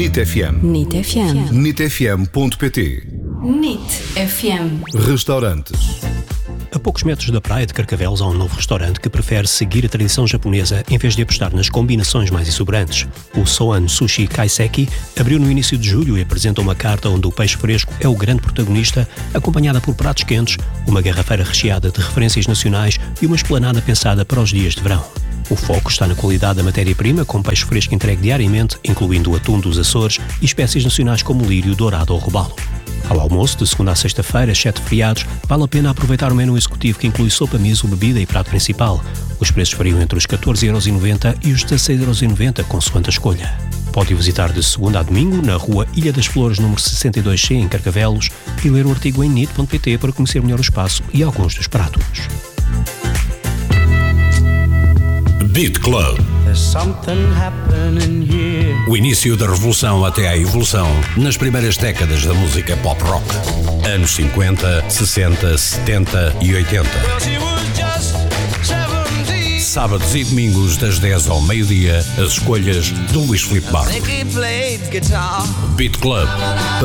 NIT FM. NIT FM. NITfm.pt. NIT FM. Restaurantes. A poucos metros da praia de Carcavelos há um novo restaurante que prefere seguir a tradição japonesa em vez de apostar nas combinações mais exuberantes. O Soan Sushi Kaiseki abriu no início de julho e apresenta uma carta onde o peixe fresco é o grande protagonista, acompanhada por pratos quentes, uma garrafeira recheada de referências nacionais e uma esplanada pensada para os dias de verão. O foco está na qualidade da matéria-prima, com peixe fresco entregue diariamente, incluindo o atum dos Açores e espécies nacionais como lírio, dourado ou robalo. Ao almoço, de segunda a sexta-feira, exceto feriados, vale a pena aproveitar o menu executivo que inclui sopa, miso, bebida e prato principal. Os preços variam entre os 14,90€ e os 16,90€, consoante a escolha. Pode visitar de segunda a domingo na rua Ilha das Flores, número 62C, em Carcavelos, e ler o artigo em nit.pt para conhecer melhor o espaço e alguns dos pratos. Beat Club. O início da revolução até à evolução nas primeiras décadas da música pop rock. Anos 50, 60, 70 e 80. Sábados e domingos das 10 ao meio-dia, as escolhas do Luís Filipe Barros. Beat Club.